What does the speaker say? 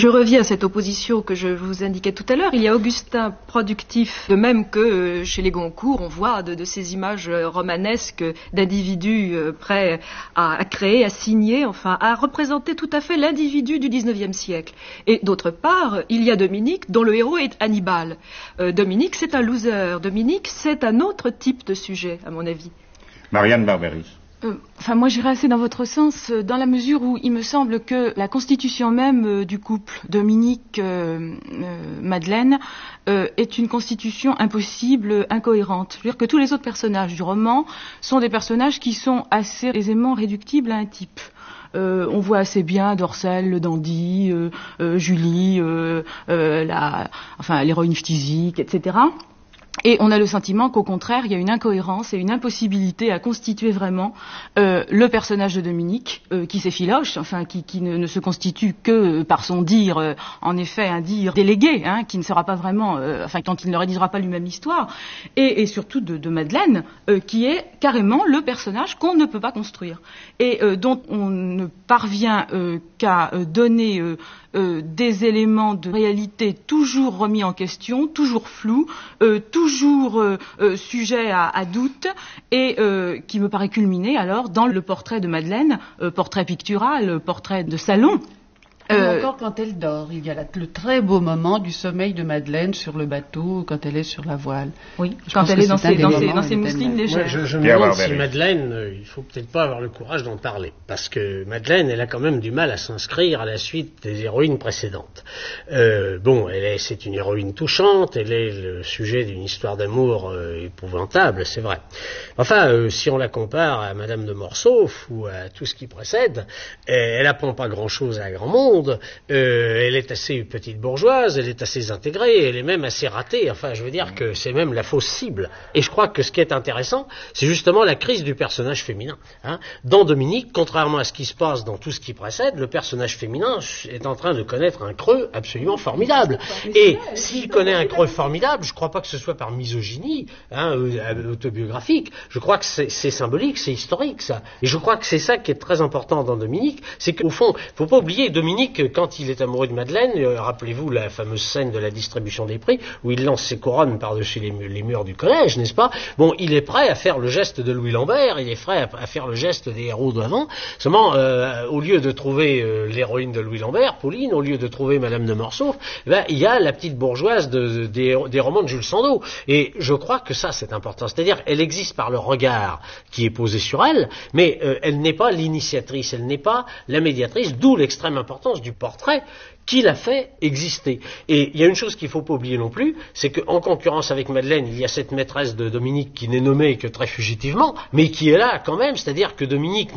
Je reviens à cette opposition que je vous indiquais tout à l'heure. Il y a Augustin productif, de même que chez les Goncourt, on voit de ces images romanesques d'individus prêts à créer, à signer, enfin à représenter tout à fait l'individu du XIXe siècle. Et d'autre part, il y a Dominique, dont le héros est Hannibal. Dominique, c'est un loser. Dominique, c'est un autre type de sujet, à mon avis. Marianne Barberis. Moi j'irais assez dans votre sens, dans la mesure où il me semble que la constitution même du couple Dominique-Madeleine est une constitution impossible, incohérente. Je veux dire que tous les autres personnages du roman sont des personnages qui sont assez aisément réductibles à un type. On voit assez bien Dorcel, le dandy, Julie, l'héroïne physique, etc. Et on a le sentiment qu'au contraire, il y a une incohérence et une impossibilité à constituer vraiment le personnage de Dominique, qui s'effiloche, enfin qui ne se constitue que par son dire, en effet, un dire délégué, qui ne sera pas vraiment, quand il ne rédigera pas lui-même l'histoire, et surtout de Madeleine, qui est carrément le personnage qu'on ne peut pas construire, et dont on ne parvient qu'à donner des éléments de réalité toujours remis en question, toujours flous, toujours sujet à doute, et qui me paraît culminer alors dans le portrait de Madeleine, portrait pictural, portrait de salon. Encore quand elle dort, il y a le très beau moment du sommeil de Madeleine sur le bateau quand elle est sur la voile. Oui, quand elle est dans ses mousselines légères. Je me demande si Madeleine, il faut peut-être pas avoir le courage d'en parler, parce que Madeleine, elle a quand même du mal à s'inscrire à la suite des héroïnes précédentes. C'est une héroïne touchante, elle est le sujet d'une histoire d'amour épouvantable, c'est vrai. Enfin, si on la compare à Madame de Morsauf ou à tout ce qui précède, elle apprend pas grand-chose à grand monde. Elle est assez petite bourgeoise, elle est assez intégrée, elle est même assez ratée. Enfin, je veux dire que c'est même la fausse cible. Et je crois que ce qui est intéressant, c'est justement la crise du personnage féminin. Dans Dominique, contrairement à ce qui se passe dans tout ce qui précède, le personnage féminin est en train de connaître un creux absolument formidable. Et s'il connaît un creux formidable, je ne crois pas que ce soit par misogynie autobiographique. Je crois que c'est symbolique, c'est historique, ça. Et je crois que c'est ça qui est très important dans Dominique, c'est qu'au fond, il ne faut pas oublier Dominique, quand il est amoureux de Madeleine, rappelez-vous la fameuse scène de la distribution des prix, où il lance ses couronnes par-dessus les murs du collège, n'est-ce pas? Bon, il est prêt à faire le geste de Louis Lambert, il est prêt à faire le geste des héros d'avant. Seulement, au lieu de trouver l'héroïne de Louis Lambert, Pauline, au lieu de trouver Madame de Morsauf, il y a la petite bourgeoise des romans de Jules Sandeau. Et je crois que ça, c'est important. C'est-à-dire, elle existe par le regard qui est posé sur elle, mais elle n'est pas l'initiatrice, elle n'est pas la médiatrice, d'où l'extrême importance du portrait qui l'a fait exister. Et il y a une chose qu'il ne faut pas oublier non plus, c'est qu'en concurrence avec Madeleine, il y a cette maîtresse de Dominique qui n'est nommée que très fugitivement, mais qui est là quand même, c'est-à-dire que Dominique